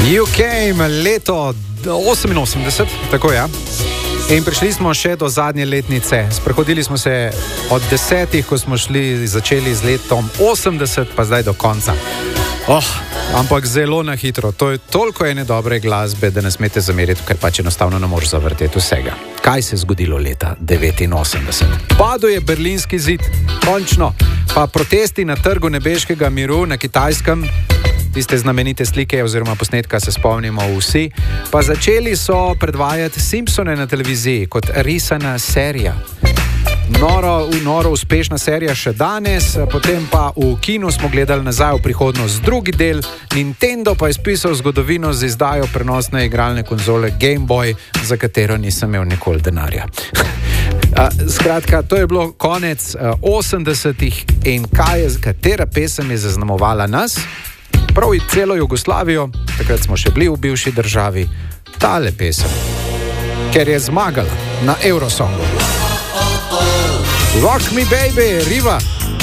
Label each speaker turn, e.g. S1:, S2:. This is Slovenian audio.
S1: You Came, leto 88, tako je. In prišli smo še do zadnje letnice. Sprehodili smo se od 10, ko smo začeli z letom 80, pa zdaj do konca. Ampak zelo na hitro. To je toliko ene dobre glasbe, da ne smete zameriti, ker pač enostavno ne moreš zavrteti vsega. Kaj se je zgodilo leta 89? Padel je berlinski zid, končno. Pa protesti na trgu nebeškega miru na Kitajskem, tiste znamenite slike oziroma posnetka se spomnimo vsi, pa začeli so predvajati Simpsone na televiziji kot risana serija. Noro uspešna serija še danes, potem pa v kinu smo gledali nazaj v prihodnost drugi del, Nintendo pa je spisal zgodovino z izdajo prenosne igralne konzole Game Boy, za katero nisem imel nikoli denarja. Skratka, to je bilo konec 80-ih in katera pesem je zaznamovala nas? Prav celo Jugoslavijo, takrat smo še bili v bivši državi, tale pesem, ker je zmagala na Eurosongu. Rock me baby, Riva!